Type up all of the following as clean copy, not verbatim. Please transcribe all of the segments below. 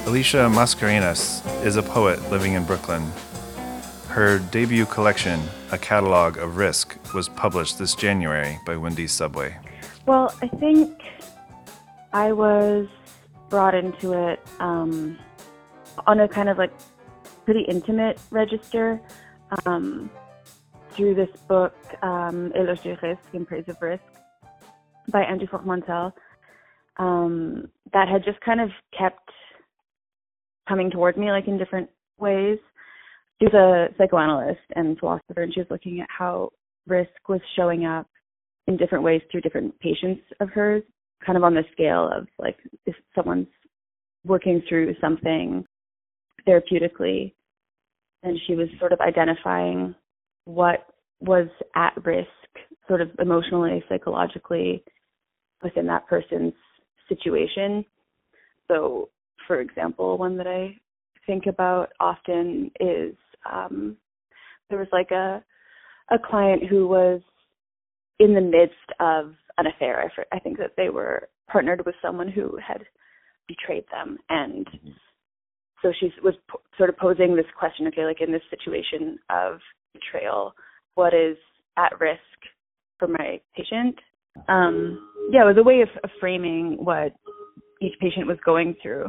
Alicia Mascarenas is a poet living in Brooklyn. Her debut collection, A Catalog of Risk, was published this January by Wendy's Subway. Well, I think I was brought into it on a kind of like pretty intimate register through this book, Éloge du Risque, In Praise of Risk, by Andrew Formontel, that had just kind of kept coming toward me like in different ways. She was a psychoanalyst and philosopher, and she was looking at how risk was showing up in different ways through different patients of hers, kind of on the scale of like if someone's working through something therapeutically, and she was sort of identifying what was at risk sort of emotionally, psychologically within that person's situation. So, for example, one that I think about often is there was like a client who was in the midst of an affair. I think that they were partnered with someone who had betrayed them, and so she was sort of posing this question, okay, like in this situation of betrayal, what is at risk for my patient? It was a way of framing what each patient was going through.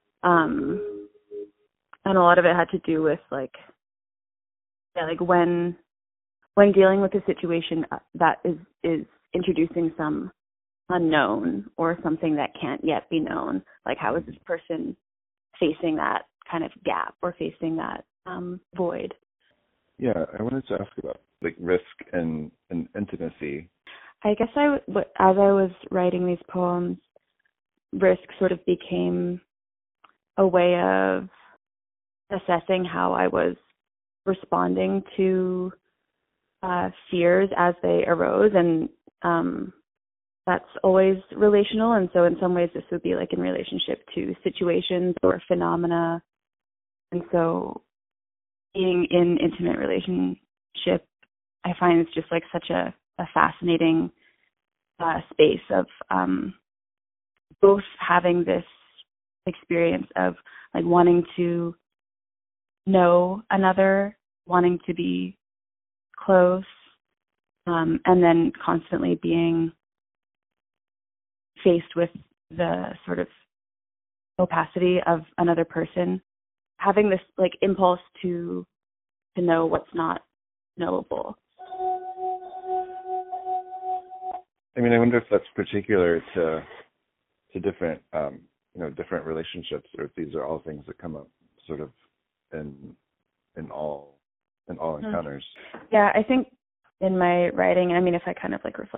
And a lot of it had to do with like when dealing with a situation that is introducing some unknown or something that can't yet be known, like how is this person facing that kind of gap or facing that void? Yeah, I wanted to ask about like risk and intimacy. I guess as I was writing these poems, risk sort of became a way of assessing how I was responding to fears as they arose, and that's always relational. And so in some ways this would be like in relationship to situations or phenomena. And so being in intimate relationship, I find it's just like such a fascinating space of both having this experience of like wanting to know another, wanting to be close, and then constantly being faced with the sort of opacity of another person, having this like impulse to know what's not knowable. I mean, I wonder if that's particular to different different relationships, or if these are all things that come up sort of in all encounters. Yeah, I think in my writing, I mean, if I kind of like reflect